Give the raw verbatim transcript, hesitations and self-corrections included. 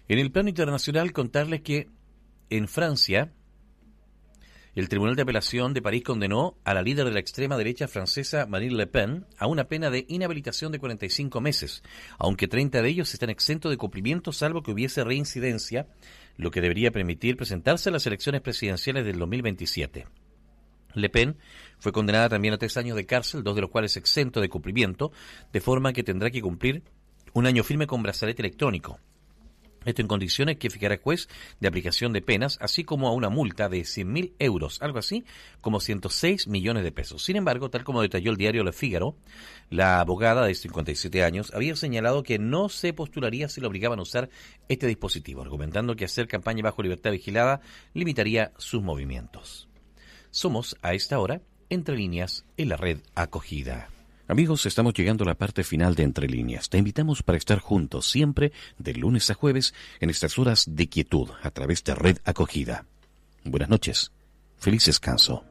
En el plano internacional, contarles que en Francia, el Tribunal de Apelación de París condenó a la líder de la extrema derecha francesa Marine Le Pen a una pena de inhabilitación de cuarenta y cinco meses, aunque treinta de ellos están exentos de cumplimiento salvo que hubiese reincidencia, lo que debería permitir presentarse a las elecciones presidenciales del dos mil veintisiete. Le Pen fue condenada también a tres años de cárcel, dos de los cuales exentos de cumplimiento, de forma que tendrá que cumplir un año firme con brazalete electrónico. Esto en condiciones que fijará el juez de aplicación de penas, así como a una multa de cien mil euros, algo así como ciento seis millones de pesos. Sin embargo, tal como detalló el diario Le Figaro, la abogada de cincuenta y siete años había señalado que no se postularía si le obligaban a usar este dispositivo, argumentando que hacer campaña bajo libertad vigilada limitaría sus movimientos. Somos, a esta hora, Entre Líneas en la red Acogida. Amigos, estamos llegando a la parte final de Entre Líneas. Te invitamos para estar juntos siempre, de lunes a jueves, en estas horas de quietud, a través de Red Acogida. Buenas noches. Feliz descanso.